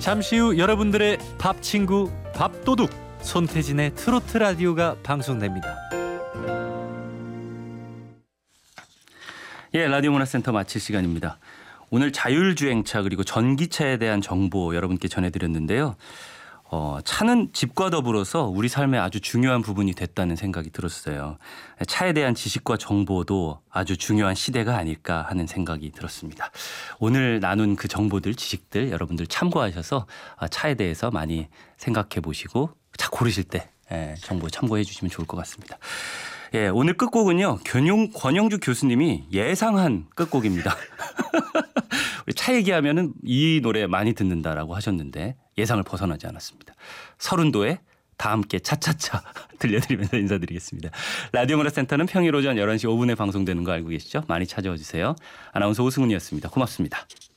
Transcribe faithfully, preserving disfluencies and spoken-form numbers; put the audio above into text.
잠시 후 여러분들의 밥 친구 밥도둑 손태진의 트로트 라디오가 방송됩니다. 예, 라디오 문화센터 마칠 시간입니다. 오늘 자율주행차 그리고 전기차에 대한 정보 여러분께 전해드렸는데요. 어, 차는 집과 더불어서 우리 삶의 아주 중요한 부분이 됐다는 생각이 들었어요. 차에 대한 지식과 정보도 아주 중요한 시대가 아닐까 하는 생각이 들었습니다. 오늘 나눈 그 정보들, 지식들 여러분들 참고하셔서 차에 대해서 많이 생각해 보시고 차 고르실 때 정보 참고해 주시면 좋을 것 같습니다. 예, 오늘 끝곡은요. 권영, 권영주 교수님이 예상한 끝곡입니다. 차 얘기하면은 이 노래 많이 듣는다라고 하셨는데 예상을 벗어나지 않았습니다. 서른도의 다 함께 차차차 들려드리면서 인사드리겠습니다. 라디오 문화센터는 평일 오전 열한 시 오 분에 방송되는 거 알고 계시죠? 많이 찾아와 주세요. 아나운서 오승훈이었습니다. 고맙습니다.